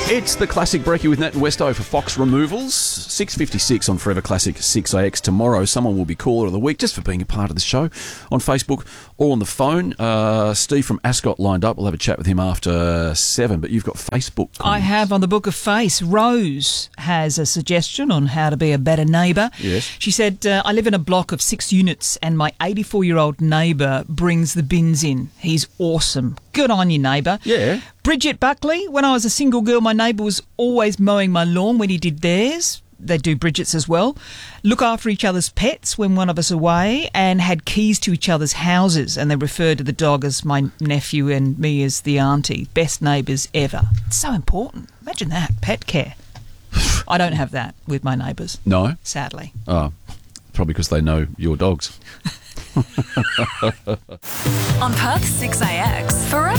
It's the Classic Brekkie with Nat and Westo for Fox Removals. 6:56 on Forever Classic 6AX. Tomorrow, someone will be Caller of the Week just for being a part of the show on Facebook or on the phone. Steve from Ascot lined up. We'll have a chat with him after 7, but you've got Facebook comments. I have on the Book of Face. Rose has a suggestion on how to be a better neighbour. Yes. She said, I live in a block of 6 units and my 84-year-old neighbour brings the bins in. He's awesome. Good on you, neighbour. Yeah. Bridget Buckley, when I was a single girl, my neighbour was always mowing my lawn when he did theirs. They do Bridget's as well. Look after each other's pets when one of us away, and had keys to each other's houses, and they referred to the dog as my nephew and me as the auntie. Best neighbours ever. It's so important. Imagine that, pet care. I don't have that with my neighbours. No? Sadly. Oh, probably because they know your dogs. On Perth 6AX, Forever